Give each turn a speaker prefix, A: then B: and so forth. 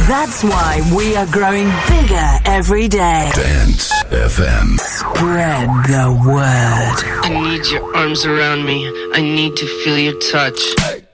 A: That's why we are growing bigger every day.
B: Dance FM.
A: Spread the word.
C: I need your arms around me. I need to feel your touch.